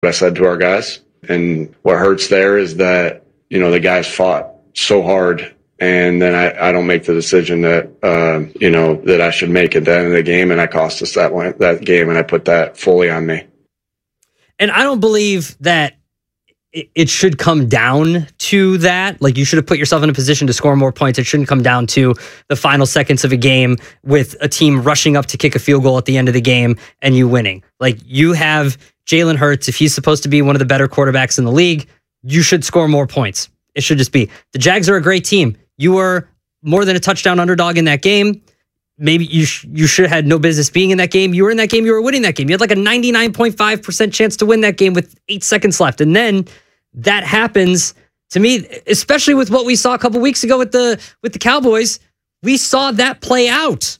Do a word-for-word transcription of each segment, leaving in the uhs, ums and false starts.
I said to our guys. And what hurts there is that, you know, the guys fought so hard, and then I, I don't make the decision that, uh, you know, that I should make at the end of the game, and I cost us that one, that game, and I put that fully on me. And I don't believe that it, it should come down to that. Like, you should have put yourself in a position to score more points. It shouldn't come down to the final seconds of a game with a team rushing up to kick a field goal at the end of the game and you winning. Like, you have Jalen Hurts, if he's supposed to be one of the better quarterbacks in the league, you should score more points. It should just be. The Jags are a great team. You were more than a touchdown underdog in that game. Maybe you sh- you should have had no business being in that game. You were in that game. You were winning that game. You had like a ninety-nine point five percent chance to win that game with eight seconds left. And then that happens to me, especially with what we saw a couple weeks ago with the with the Cowboys. We saw that play out.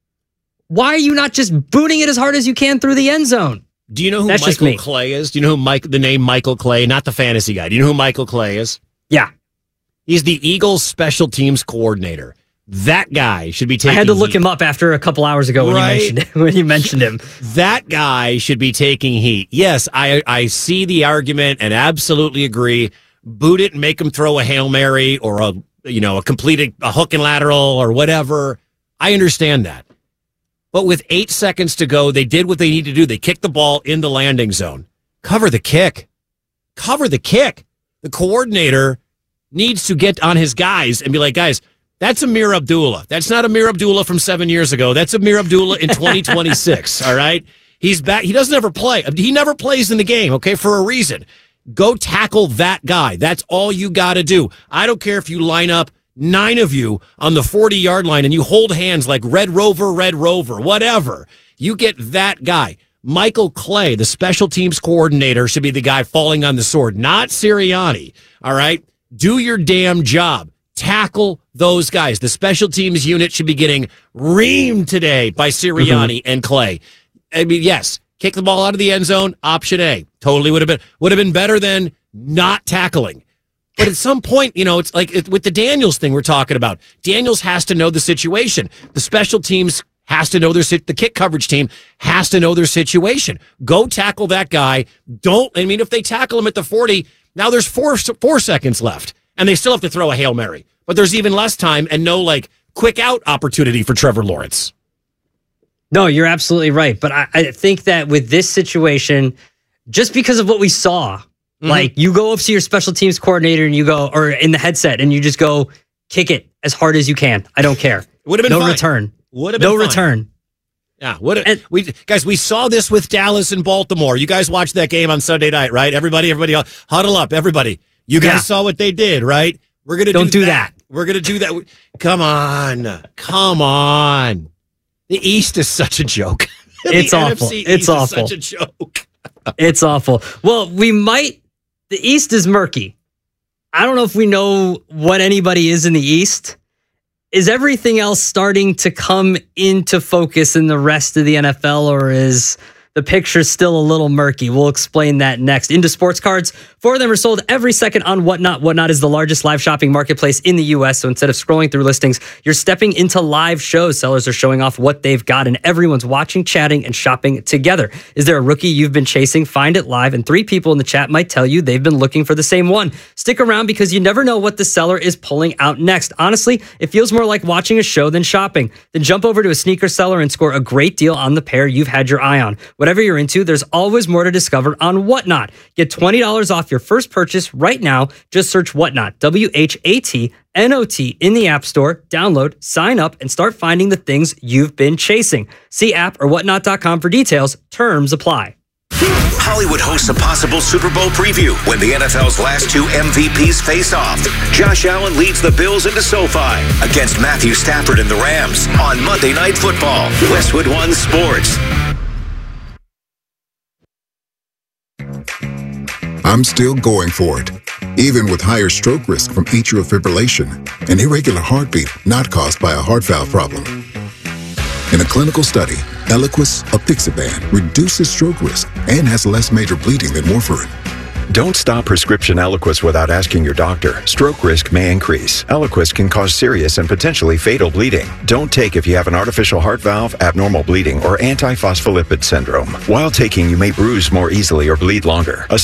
Why are you not just booting it as hard as you can through the end zone? Do you know who That's Michael Clay is? Do you know who Mike, the name Michael Clay, not the fantasy guy? Do you know who Michael Clay is? Yeah. He's the Eagles special teams coordinator. That guy should be taking I had to look heat. him up after a couple hours ago when, right? you, mentioned, when you mentioned him. That guy should be taking heat. Yes, I, I see the argument and absolutely agree. Boot it and make him throw a Hail Mary or a, you know, a completed a hook and lateral or whatever. I understand that. But with eight seconds to go, they did what they need to do. They kicked the ball in the landing zone. Cover the kick. Cover the kick. The coordinator needs to get on his guys and be like, guys, that's Amir Abdullah. That's not Amir Abdullah from seven years ago. That's Amir Abdullah in twenty twenty-six, all right? He's back. He doesn't ever play. He never plays in the game, okay, for a reason. Go tackle that guy. That's all you got to do. I don't care if you line up nine of you on the forty-yard line and you hold hands like Red Rover, Red Rover, whatever. You get that guy. Michael Clay, the special teams coordinator, should be the guy falling on the sword, not Sirianni, all right? Do your damn job. Tackle those guys. The special teams unit should be getting reamed today by Sirianni mm-hmm. and Clay. I mean, yes, kick the ball out of the end zone, option A. Totally would have been would have been better than not tackling. But at some point, you know, it's like it, with the Daniels thing we're talking about. Daniels has to know the situation. The special teams has to know their the kick coverage team has to know their situation. Go tackle that guy. Don't. I mean, if they tackle him at the forty, now there's four four seconds left, and they still have to throw a Hail Mary. But there's even less time and no like quick out opportunity for Trevor Lawrence. No, you're absolutely right. But I, I think that with this situation, just because of what we saw, mm-hmm. like you go up to your special teams coordinator and you go, or in the headset, and you just go kick it as hard as you can. I don't care. Would have been no fine. return. Would have been no fine. return. Yeah, what we guys, we saw this with Dallas and Baltimore. You guys watched that game on Sunday night, right? Everybody, everybody, huddle up, everybody. You guys yeah. saw what they did, right? We're gonna don't do, do that. that. We're gonna do that. Come on, come on. The East is such a joke. It's awful. It's awful. Is such a joke. It's awful. Well, we might. The East is murky. I don't know if we know what anybody is in the East. Is everything else starting to come into focus in the rest of the N F L, or is the picture still a little murky? We'll explain that next. Into sports cards. Four of them are sold every second on Whatnot. Whatnot is the largest live shopping marketplace in the U S. So instead of scrolling through listings, you're stepping into live shows. Sellers are showing off what they've got, and everyone's watching, chatting, and shopping together. Is there a rookie you've been chasing? Find it live, and three people in the chat might tell you they've been looking for the same one. Stick around because you never know what the seller is pulling out next. Honestly, it feels more like watching a show than shopping. Then jump over to a sneaker seller and score a great deal on the pair you've had your eye on. Whatever you're into, there's always more to discover on Whatnot. Get twenty dollars off your first purchase right now. Just search Whatnot, W H A T N O T, in the App Store. Download, sign up, and start finding the things you've been chasing. See app or whatnot dot com for details. Terms apply. Hollywood hosts a possible Super Bowl preview when the N F L's last two M V Ps face off. Josh Allen leads the Bills into SoFi against Matthew Stafford and the Rams on Monday Night Football. Westwood One Sports. I'm still going for it, even with higher stroke risk from atrial fibrillation, an irregular heartbeat not caused by a heart valve problem. In a clinical study, Eliquis apixaban reduces stroke risk and has less major bleeding than warfarin. Don't stop prescription Eliquis without asking your doctor. Stroke risk may increase. Eliquis can cause serious and potentially fatal bleeding. Don't take if you have an artificial heart valve, abnormal bleeding, or antiphospholipid syndrome. While taking, you may bruise more easily or bleed longer. A